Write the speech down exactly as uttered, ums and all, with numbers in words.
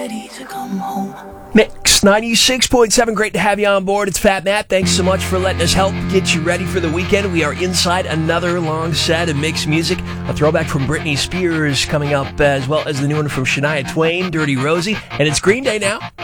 ready to come home. Mix ninety-six point seven. Great to have you on board. It's Fat Matt. Thanks so much for letting us help get you ready for the weekend. We are inside another long set of mixed music. A throwback from Britney Spears coming up, as well as the new one from Shania Twain, Dirty Rosie. And it's Green Day now.